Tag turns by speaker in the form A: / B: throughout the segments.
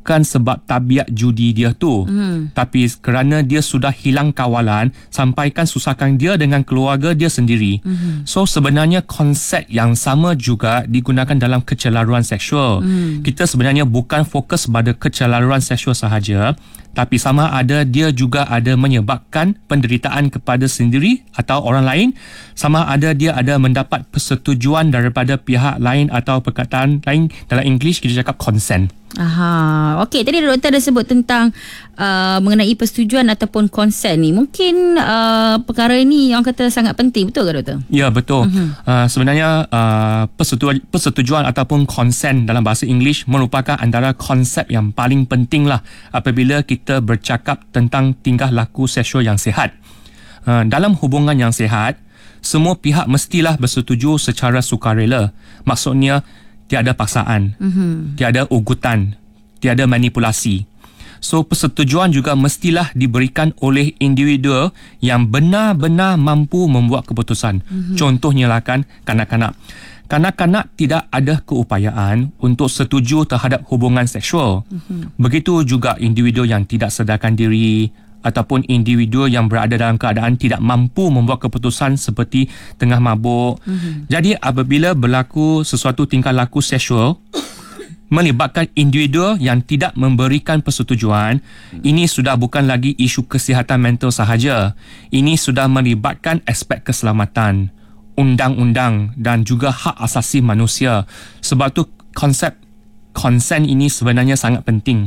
A: bukan sebab tabiat judi dia tu, tapi kerana dia sudah hilang kawalan, sampaikan susahkan dia dengan keluarga dia sendiri. So sebenarnya konsep yang sama juga digunakan dalam kecelaruan seksual. Kita sebenarnya bukan fokus pada kecelaruan seksual sahaja, tapi sama ada dia juga ada menyebabkan penderitaan kepada sendiri atau orang lain, sama ada dia ada mendapat persetujuan daripada pihak lain atau perkataan lain dalam English kita cakap consent.
B: Okey, tadi doktor ada sebut tentang mengenai persetujuan ataupun konsen ni. Mungkin perkara ini orang kata sangat penting, betul ke doktor?
A: Ya, betul. Sebenarnya persetujuan ataupun konsen dalam bahasa English merupakan antara konsep yang paling penting lah apabila kita bercakap tentang tingkah laku seksual yang sihat. Dalam hubungan yang sihat, semua pihak mestilah bersetuju secara sukarela. Maksudnya tiada paksaan, tiada ugutan, tiada manipulasi. So persetujuan juga mestilah diberikan oleh individu yang benar-benar mampu membuat keputusan. Contohnya lah kan kanak-kanak. Kanak-kanak tidak ada keupayaan untuk setuju terhadap hubungan seksual. Begitu juga individu yang tidak sedarkan diri ataupun individu yang berada dalam keadaan tidak mampu membuat keputusan seperti tengah mabuk. Jadi apabila berlaku sesuatu tingkah laku seksual melibatkan individu yang tidak memberikan persetujuan, ini sudah bukan lagi isu kesihatan mental sahaja. Ini sudah melibatkan aspek keselamatan, undang-undang dan juga hak asasi manusia. Sebab tu konsep consent ini sebenarnya sangat penting.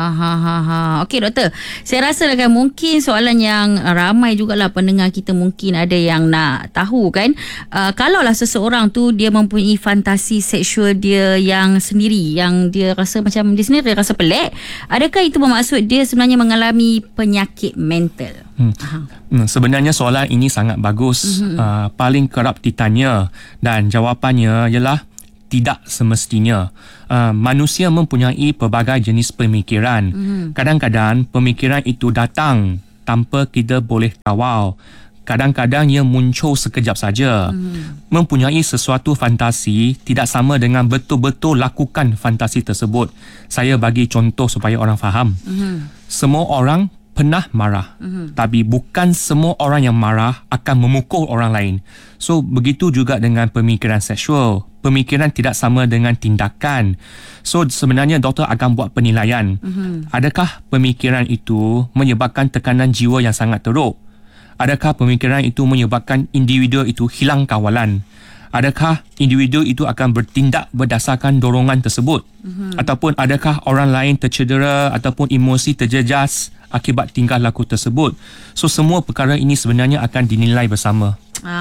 B: Okey doktor, saya rasa kan mungkin soalan yang ramai jugalah pendengar kita mungkin ada yang nak tahu kan, kalaulah seseorang tu dia mempunyai fantasi seksual dia yang sendiri, yang dia rasa macam dia sendiri rasa pelik, adakah itu bermaksud dia sebenarnya mengalami penyakit mental?
A: Sebenarnya soalan ini sangat bagus. Paling kerap ditanya dan jawapannya ialah tidak semestinya. Manusia mempunyai pelbagai jenis pemikiran. Kadang-kadang pemikiran itu datang tanpa kita boleh kawal. Kadang-kadang ia muncul sekejap saja. Mempunyai sesuatu fantasi tidak sama dengan betul-betul lakukan fantasi tersebut. Saya bagi contoh supaya orang faham. Semua orang pernah marah, tapi bukan semua orang yang marah akan memukul orang lain. So begitu juga dengan pemikiran seksual. Pemikiran tidak sama dengan tindakan. So sebenarnya doktor akan buat penilaian. Adakah pemikiran itu menyebabkan tekanan jiwa yang sangat teruk? Adakah pemikiran itu menyebabkan individu itu hilang kawalan? Adakah individu itu akan bertindak berdasarkan dorongan tersebut? Ataupun adakah orang lain tercedera ataupun emosi terjejas akibat tingkah laku tersebut? So semua perkara ini sebenarnya akan dinilai bersama.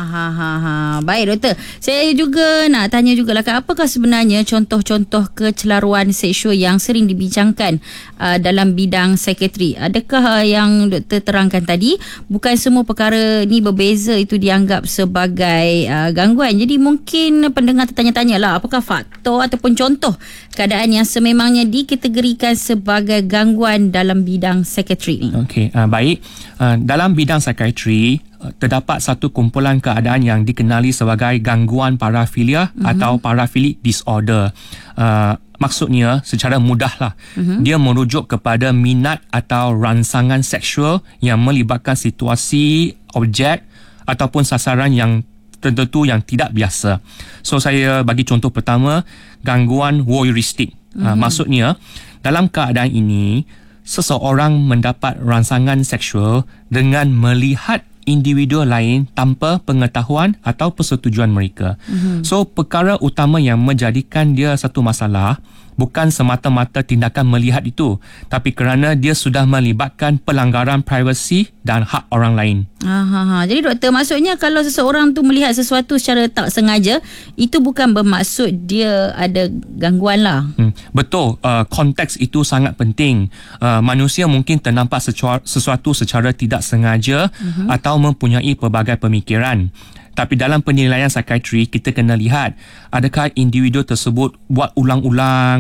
B: Baik doktor, saya juga nak tanya jugalah kan, apakah sebenarnya contoh-contoh kecelaruan seksual yang sering dibincangkan dalam bidang psikiatri? Adakah yang doktor terangkan tadi, bukan semua perkara ni berbeza itu dianggap sebagai gangguan. Jadi mungkin pendengar tertanya-tanya lah, apakah faktor ataupun contoh keadaan yang sememangnya dikategorikan sebagai gangguan dalam bidang psikiatri ni? Okey,
A: baik. Dalam bidang psikiatri terdapat satu kumpulan keadaan yang dikenali sebagai gangguan parafilia atau paraphilic disorder. Maksudnya secara mudahlah, dia merujuk kepada minat atau rangsangan seksual yang melibatkan situasi, objek ataupun sasaran yang tertentu yang tidak biasa. So saya bagi contoh pertama, gangguan voyeuristik. Maksudnya dalam keadaan ini seseorang mendapat rangsangan seksual dengan melihat individu lain tanpa pengetahuan atau persetujuan mereka. So perkara utama yang menjadikan dia satu masalah bukan semata-mata tindakan melihat itu, tapi kerana dia sudah melibatkan pelanggaran privasi dan hak orang lain.
B: Jadi doktor, maksudnya kalau seseorang tu melihat sesuatu secara tak sengaja, itu bukan bermaksud dia ada gangguan lah.
A: Betul, konteks itu sangat penting. Manusia mungkin ternampak sesuatu secara tidak sengaja atau mempunyai pelbagai pemikiran. Tapi dalam penilaian psikiatri, kita kena lihat adakah individu tersebut buat ulang-ulang, apa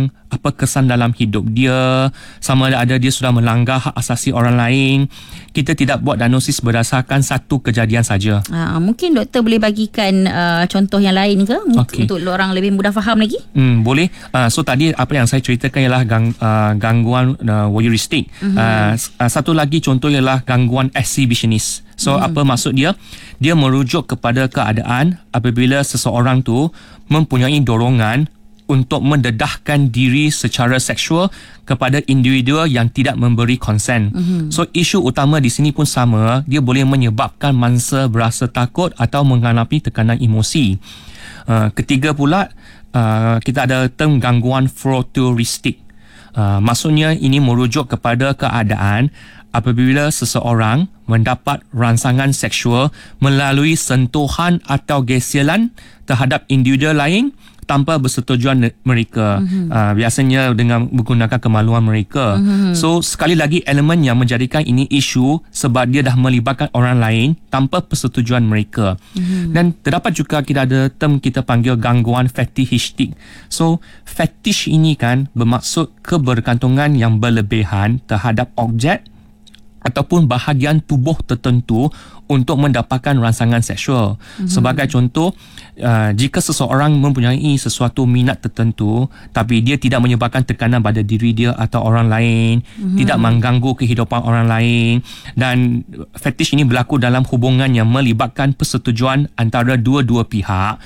A: apa kesan dalam hidup dia, sama ada dia sudah melanggar hak asasi orang lain. Kita tidak buat diagnosis berdasarkan satu kejadian saja.
B: Mungkin doktor boleh bagikan contoh yang lain ke untuk orang lebih mudah faham lagi?
A: Boleh. So tadi apa yang saya ceritakan ialah gangguan voyeuristik. Satu lagi contoh ialah gangguan exhibitionist. So apa maksud dia? Dia merujuk kepada keadaan apabila seseorang tu mempunyai dorongan untuk mendedahkan diri secara seksual kepada individu yang tidak memberi konsen. So isu utama di sini pun sama, dia boleh menyebabkan mangsa berasa takut atau menghadapi tekanan emosi. Ketiga pula, kita ada term gangguan frotteuristik. Maksudnya ini merujuk kepada keadaan apabila seseorang mendapat rangsangan seksual melalui sentuhan atau geselan terhadap individu lain tanpa persetujuan mereka. Biasanya dengan menggunakan kemaluan mereka. So sekali lagi elemen yang menjadikan ini isu sebab dia dah melibatkan orang lain tanpa persetujuan mereka. Dan terdapat juga kita ada term kita panggil gangguan fetishistik. So fetish ini kan bermaksud kebergantungan yang berlebihan terhadap objek ataupun bahagian tubuh tertentu untuk mendapatkan rangsangan seksual. Sebagai contoh, jika seseorang mempunyai sesuatu minat tertentu tapi dia tidak menyebabkan tekanan pada diri dia atau orang lain, tidak mengganggu kehidupan orang lain, dan fetish ini berlaku dalam hubungan yang melibatkan persetujuan antara dua-dua pihak,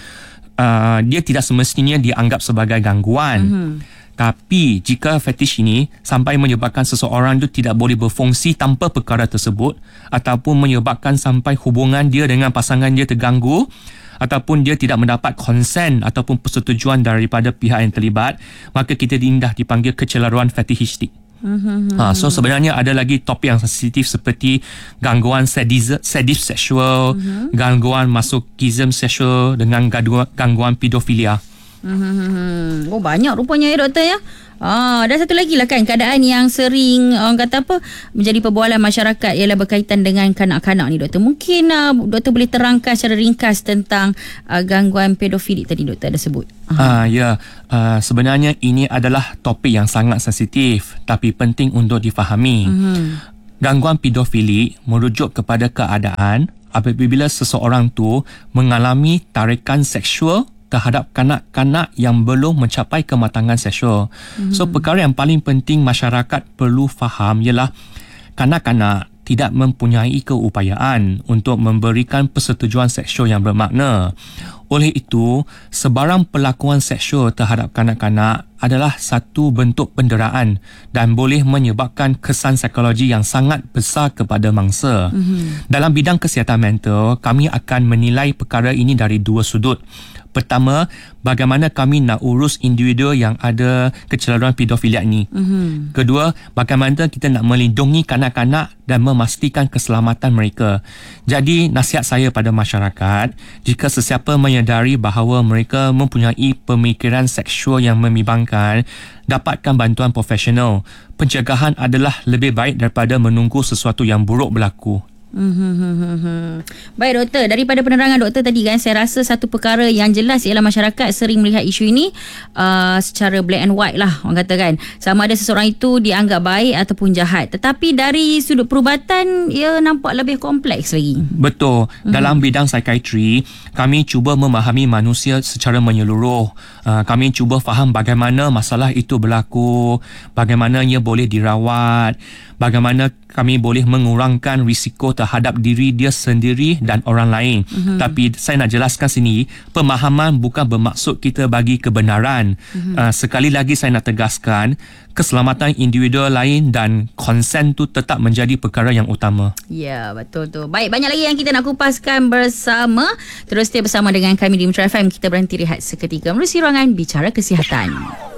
A: dia tidak semestinya dianggap sebagai gangguan. Tapi jika fetish ini sampai menyebabkan seseorang itu tidak boleh berfungsi tanpa perkara tersebut, ataupun menyebabkan sampai hubungan dia dengan pasangan dia terganggu, ataupun dia tidak mendapat konsen ataupun persetujuan daripada pihak yang terlibat, maka kita dah dipanggil kecelaruan fetishistik. So sebenarnya ada lagi topik yang sensitif seperti gangguan sadism seksual, gangguan masochism seksual dengan gangguan pedofilia.
B: Oh, banyak rupanya ya doktor ya. Dan satu lagi lah kan, keadaan yang sering orang kata apa menjadi perbualan masyarakat ialah berkaitan dengan kanak-kanak ni doktor. Mungkin doktor boleh terangkan secara ringkas tentang gangguan pedofilik tadi doktor ada sebut.
A: Sebenarnya ini adalah topik yang sangat sensitif tapi penting untuk difahami. Gangguan pedofilik merujuk kepada keadaan apabila seseorang tu mengalami tarikan seksual terhadap kanak-kanak yang belum mencapai kematangan seksual. So perkara yang paling penting masyarakat perlu faham ialah kanak-kanak tidak mempunyai keupayaan untuk memberikan persetujuan seksual yang bermakna. Oleh itu, sebarang perlakuan seksual terhadap kanak-kanak adalah satu bentuk penderaan dan boleh menyebabkan kesan psikologi yang sangat besar kepada mangsa. Dalam bidang kesihatan mental, kami akan menilai perkara ini dari dua sudut. Pertama, bagaimana kami nak urus individu yang ada kecelaruan pedofilia ini. Kedua, bagaimana kita nak melindungi kanak-kanak dan memastikan keselamatan mereka. Jadi, nasihat saya pada masyarakat, jika sesiapa menyedari bahawa mereka mempunyai pemikiran seksual yang membimbangkan, dapatkan bantuan profesional. Pencegahan adalah lebih baik daripada menunggu sesuatu yang buruk berlaku.
B: Baik doktor, daripada penerangan doktor tadi kan, saya rasa satu perkara yang jelas ialah masyarakat sering melihat isu ini secara black and white lah orang kata kan, sama ada seseorang itu dianggap baik ataupun jahat. Tetapi dari sudut perubatan ia nampak lebih kompleks lagi.
A: Betul. Dalam bidang psikiatri, kami cuba memahami manusia secara menyeluruh. Kami cuba faham bagaimana masalah itu berlaku, bagaimana ia boleh dirawat, bagaimana kami boleh mengurangkan risiko terhadap diri dia sendiri dan orang lain. Tapi saya nak jelaskan sini, pemahaman bukan bermaksud kita bagi kebenaran. Sekali lagi saya nak tegaskan, keselamatan individu lain dan konsen tu tetap menjadi perkara yang utama.
B: Ya, betul tu. Baik, banyak lagi yang kita nak kupaskan bersama. Terus stay bersama dengan kami di Metro FM. Kita berhenti rehat seketika menerusi ruangan Bicara Kesihatan.